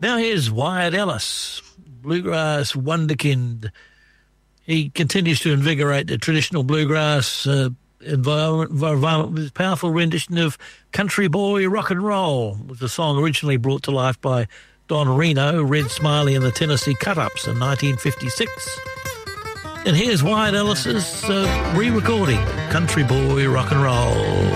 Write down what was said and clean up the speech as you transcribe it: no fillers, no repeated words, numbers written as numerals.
Now here's Wyatt Ellis, bluegrass wonderkind. He continues to invigorate the traditional bluegrass environment with his powerful rendition of Country Boy Rock and Roll. It was a song originally brought to life by Don Reno, Red Smiley and the Tennessee Cut-Ups in 1956. And here's Wyatt Ellis's re-recording, Country Boy Rock and Roll.